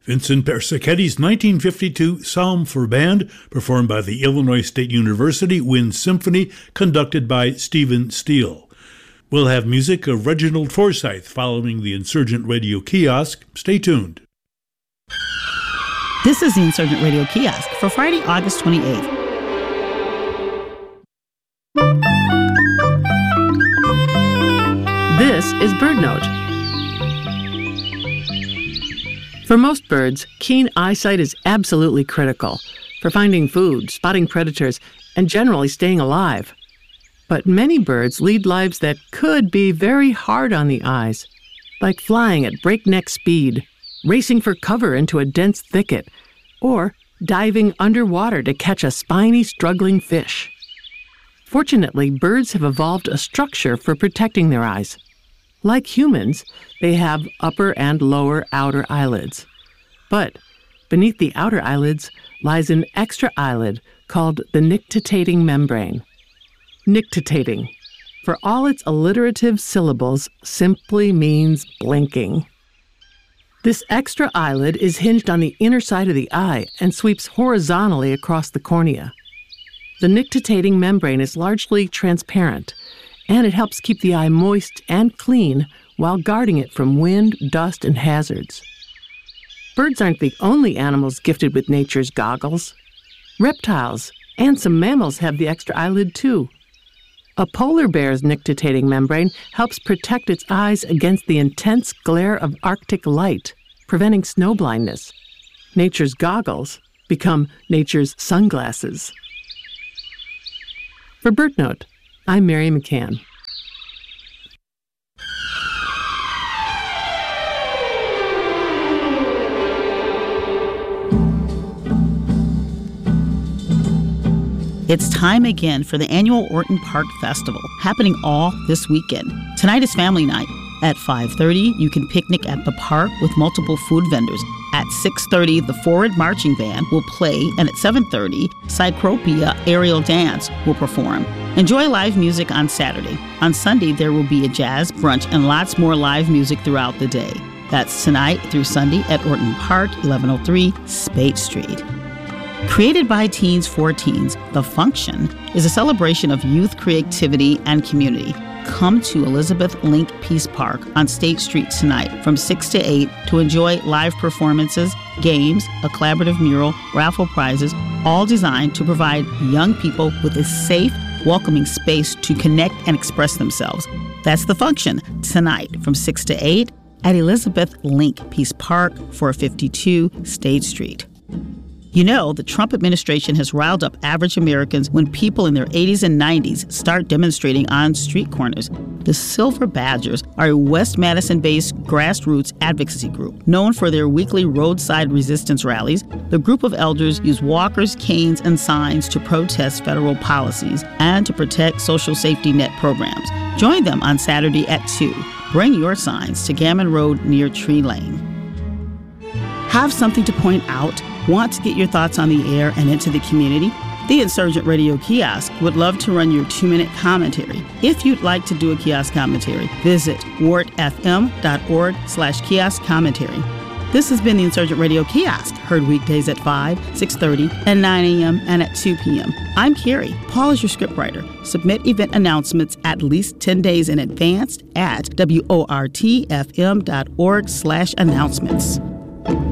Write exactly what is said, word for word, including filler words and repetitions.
Vincent Persichetti's nineteen fifty-two Psalm for Band, performed by the Illinois State University Wind Symphony, conducted by Stephen Steele. We'll have music of Reginald Forsyth following the Insurgent Radio Kiosk. Stay tuned. This is the Insurgent Radio Kiosk for Friday, August twenty-eighth. This is BirdNote. For most birds, keen eyesight is absolutely critical for finding food, spotting predators, and generally staying alive. But many birds lead lives that could be very hard on the eyes, like flying at breakneck speed, racing for cover into a dense thicket, or diving underwater to catch a spiny, struggling fish. Fortunately, birds have evolved a structure for protecting their eyes. Like humans, they have upper and lower outer eyelids. But beneath the outer eyelids lies an extra eyelid called the nictitating membrane. Nictitating, for all its alliterative syllables, simply means blinking. This extra eyelid is hinged on the inner side of the eye and sweeps horizontally across the cornea. The nictitating membrane is largely transparent, and it helps keep the eye moist and clean while guarding it from wind, dust, and hazards. Birds aren't the only animals gifted with nature's goggles. Reptiles and some mammals have the extra eyelid too. A polar bear's nictitating membrane helps protect its eyes against the intense glare of Arctic light, preventing snow blindness. Nature's goggles become nature's sunglasses. For BirdNote, I'm Mary McCann. It's time again for the annual Orton Park Festival, happening all this weekend. Tonight is family night. At five thirty, you can picnic at the park with multiple food vendors. At six thirty, the Forward Marching Band will play, and at seven thirty, Cycropia Aerial Dance will perform. Enjoy live music on Saturday. On Sunday, there will be a jazz brunch and lots more live music throughout the day. That's tonight through Sunday at Orton Park, eleven oh three Spate Street. Created by teens for teens, The Function is a celebration of youth creativity and community. Come to Elizabeth Link Peace Park on State Street tonight from six to eight to enjoy live performances, games, a collaborative mural, raffle prizes, all designed to provide young people with a safe, welcoming space to connect and express themselves. That's The Function tonight from six to eight at Elizabeth Link Peace Park, four fifty-two State Street. You know, the Trump administration has riled up average Americans when people in their eighties and nineties start demonstrating on street corners. The Silver Badgers are a West Madison-based grassroots advocacy group. Known for their weekly roadside resistance rallies, the group of elders use walkers, canes, and signs to protest federal policies and to protect social safety net programs. Join them on Saturday at two. Bring your signs to Gammon Road near Tree Lane. Have something to point out? Want to get your thoughts on the air and into the community? The Insurgent Radio Kiosk would love to run your two-minute commentary. If you'd like to do a kiosk commentary, visit wart.fm.org slash kiosk commentary. This has been the Insurgent Radio Kiosk, heard weekdays at five, six thirty, and nine a.m. and at two p.m. I'm Carrie. Paul is your scriptwriter. Submit event announcements at least ten days in advance at wortfm.org slash announcements.